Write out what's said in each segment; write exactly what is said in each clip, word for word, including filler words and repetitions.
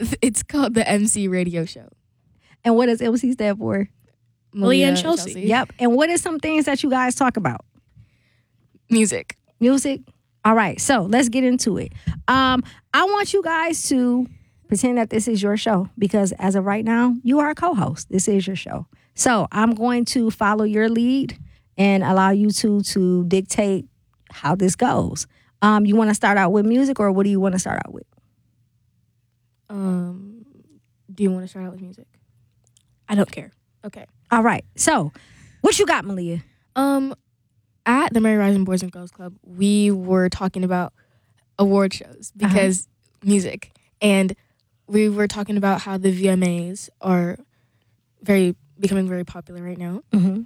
It's called the M C Radio Show. And what does M C stand for? Malia and Chelsea. Chelsea. Yep. And what are some things that you guys talk about? Music. Music. All right. So let's get into it. Um, I want you guys to pretend that this is your show because as of right now, you are a co-host. This is your show. So I'm going to follow your lead and allow you two to dictate how this goes. Um, you want to start out with music or what do you want to start out with? Um, do you want to start out with music? I don't care. Okay. All right. So what you got, Malia? Um, at the Mary Rising Boys and Girls Club, we were talking about award shows because uh-huh. music, and we were talking about how the V M As are very becoming very popular right now. Mm-hmm.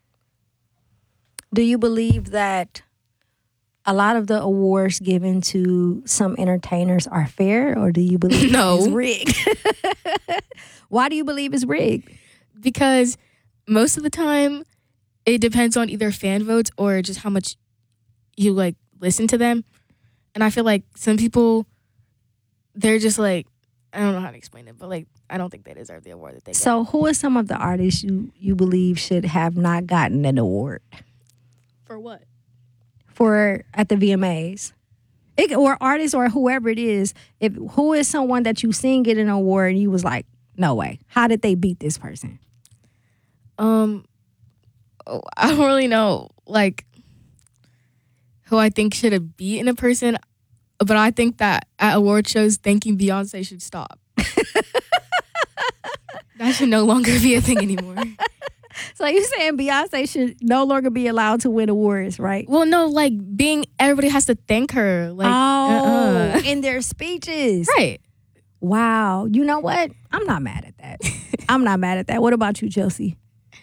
Do you believe that a lot of the awards given to some entertainers are fair, or do you believe no. it's rigged? Why do you believe it's rigged? Because most of the time, it depends on either fan votes or just how much you, like, listen to them. And I feel like some people, they're just, like, I don't know how to explain it, but, like, I don't think they deserve the award that they get. So who are some of the artists you, you believe should have not gotten an award? For what? For at the V M As. It, or artists or whoever it is. If who is someone that you seen get an award and you was like, no way. How did they beat this person? Um, oh, I don't really know, like, who I think should have beaten a person, but I think that at award shows, thanking Beyonce should stop. That should no longer be a thing anymore. So you're saying Beyonce should no longer be allowed to win awards, right? Well, no, like, being, everybody has to thank her. Like, oh, uh-uh. in their speeches. Right. Wow. You know what? I'm not mad at that. I'm not mad at that. What about you, Chelsea?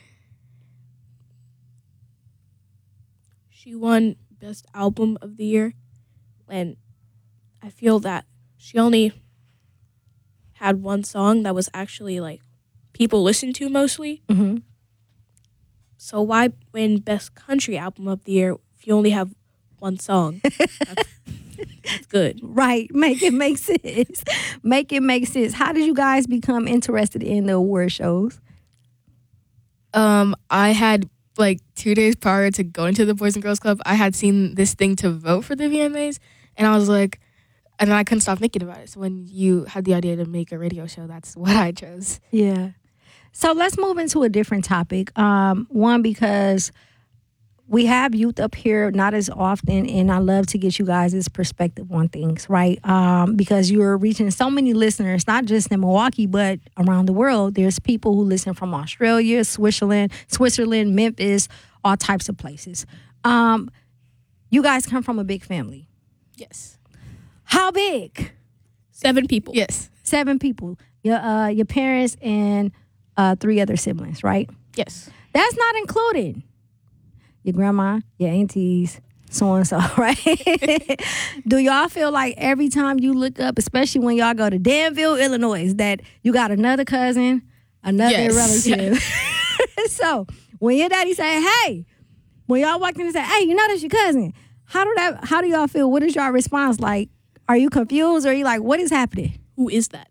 She won Best Album of the Year, and I feel that she only had one song that was actually, like, people listened to mostly. Mm-hmm. So why win Best Country Album of the Year if you only have one song? That's, that's good. Right. Make it make sense. Make it make sense. How did you guys become interested in the award shows? Um, I had, like, two days prior to going to the Boys and Girls Club, I had seen this thing to vote for the V M As, and I was like, and then I couldn't stop thinking about it. So when you had the idea to make a radio show, that's what I chose. Yeah. So let's move into a different topic. Um, one, because we have youth up here not as often, and I love to get you guys' perspective on things, right? Um, because you're reaching so many listeners, not just in Milwaukee, but around the world. There's people who listen from Australia, Switzerland, Switzerland, Memphis, all types of places. Um, you guys come from a big family. Yes. How big? Seven people. Yes. Seven people. Your uh, your parents and uh, three other siblings, right? Yes. That's not included your grandma, your aunties, so and so, right? Do y'all feel like every time you look up, especially when y'all go to Danville, Illinois, that you got another cousin, another Yes. relative? So when your daddy say, "Hey," when y'all walk in and say, "Hey, you know that's your cousin," how do that? How do y'all feel? What is y'all response like? Are you confused, or are you like, "What is happening?" Who is that?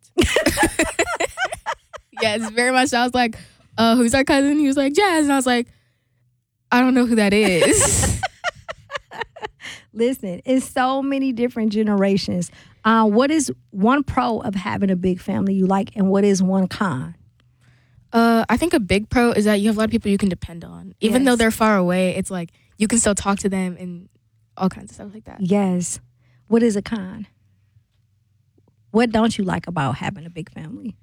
Yes, very much. I was like, uh, who's our cousin? He was like, Jazz. And I was like, I don't know who that is. Listen, it's so many different generations. Uh, what is one pro of having a big family you like, and what is one con? Uh, I think a big pro is that you have a lot of people you can depend on. Even Yes. though they're far away, it's like you can still talk to them and all kinds of stuff like that. Yes. What is a con? What don't you like about having a big family?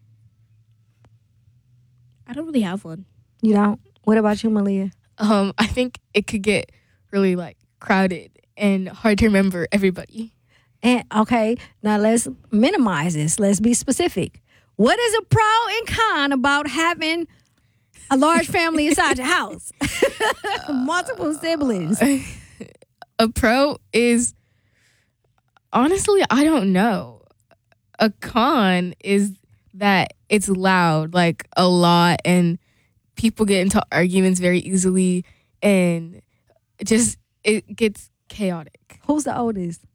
I don't really have one. You don't? What about you, Malia? Um, I think it could get really, like, crowded and hard to remember everybody. And okay, now let's minimize this. Let's be specific. What is a pro and con about having a large family inside your house? Multiple siblings. A pro is, honestly, I don't know. A con is that it's loud, like, a lot, and people get into arguments very easily, and it just, it gets chaotic. Who's the oldest?